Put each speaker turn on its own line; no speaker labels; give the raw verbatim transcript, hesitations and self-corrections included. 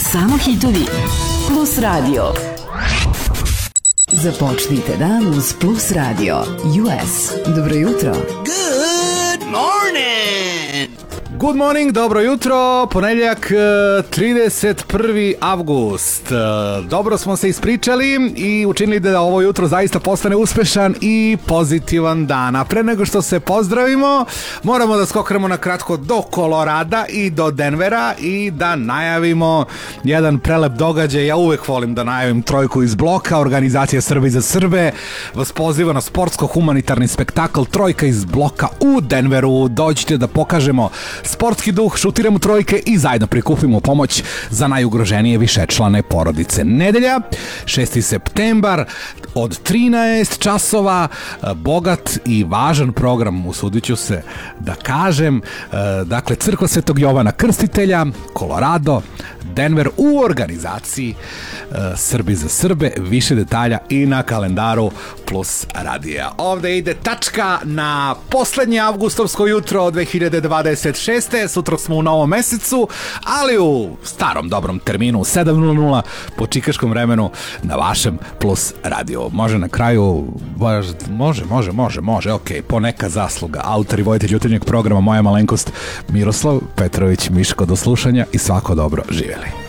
Samo hitovi Plus Radio. Započnite dan uz Plus Radio. U S. Dobro jutro.
Good morning!
Good morning, dobro jutro, ponedjeljak trideset prvi avgust. Dobro smo se ispričali i učinili da ovo jutro zaista postane uspešan i pozitivan dan. A pre nego što se pozdravimo, moramo da skoknemo na kratko do Kolorada i do Denvera i da najavimo jedan prelep događaj. Ja uvek volim da najavim trojku iz bloka. Organizacija Srbi za Srbe vas poziva na sportsko-humanitarni spektakl Trojka iz bloka u Denveru. Dođite da pokažemo sportski duh, šutiramo trojke i zajedno prikupimo pomoć za najugroženije višečlane porodice. Nedelja, šesti septembar, od trinaest časova, bogat i važan program, usudit ću se da kažem. Dakle, Crkva Svetog Jovana Krstitelja, Colorado, Denver u organizaciji Srbi za Srbe. Više detalja i na kalendaru Plus radija. Ovde ide tačka na poslednje avgustovsko jutro od dve hiljade dvadeset šeste. Sutra smo u novom mesecu, ali u starom dobrom terminu sedam nula po čikaškom vremenu na vašem Plus radio. Može na kraju, može, može, može, može, ok, poneka zasluga. Autor i vojitelj jutarnjeg programa, moja malenkost Miroslav Petrović Miško. Do slušanja i svako dobro, živjeli.